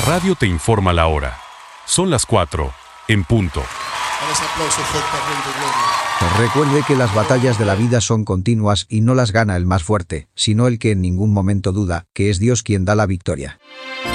radio te informa la hora. Son las 4, en punto. Ese aplauso fuerte al Rey de Gloria. Recuerde que las batallas de la vida son continuas y no las gana el más fuerte, sino el que en ningún momento duda que es Dios quien da la victoria.